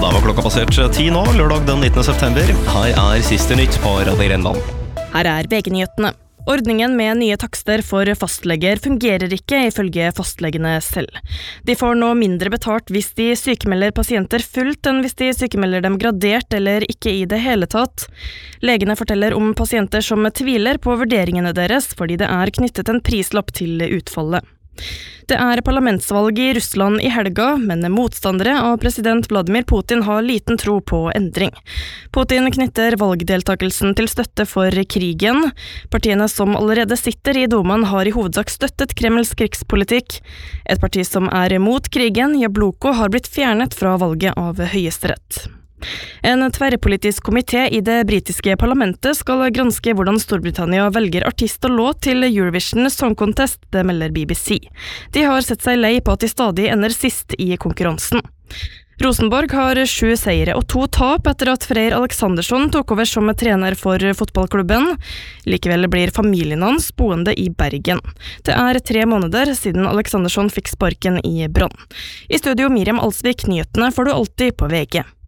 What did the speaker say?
Da var klokka passert 10 nå, lørdag den 19. september. Her siste nytt på Radio Grenland. Her VG-nyhetene. Ordningen med nye takster for fastleger fungerer ikke ifølge fastlegene selv. De får nå mindre betalt hvis de sykemelder pasienter fullt enn hvis de sykemelder dem gradert eller ikke i det hele tatt. Legene forteller om pasienter som tviler på vurderingene deres fordi det knyttet en prislapp til utfallet. Det parlamentsvalg i Russland i helga, men motstandere av president Vladimir Putin har liten tro på endring. Putin knytter valgdeltakelsen til støtte for krigen. Partiene som allerede sitter i Dumaen har i hovedsak støttet Kremls krigspolitikk. Et parti som mot krigen, Jabloko, har blitt fjernet fra valget av Høyesterett. En tverrpolitisk komité i det britiske parlamentet skal granske hvordan Storbritannia velger artist og låt til Eurovision Song Contest, det melder BBC. De har sett seg lei på at de stadig ender sist i konkurransen. Rosenborg har 7 seire og 2 tap etter at Freyr Alexandersson tok over som trener for fotballklubben. Likevel blir familien hans boende i Bergen. Det 3 måneder siden Alexandersson fikk sparken i Brann. I studio Miriam Alsvik, nyhetene får du alltid på VG.